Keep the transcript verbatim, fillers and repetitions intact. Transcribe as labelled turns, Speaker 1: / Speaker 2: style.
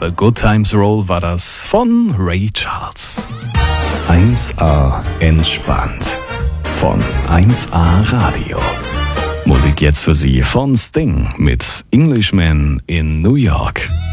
Speaker 1: The Good Times Roll war das von Ray Charles. eins A entspannt von eins A Radio. Musik jetzt für Sie von Sting mit Englishman in New York.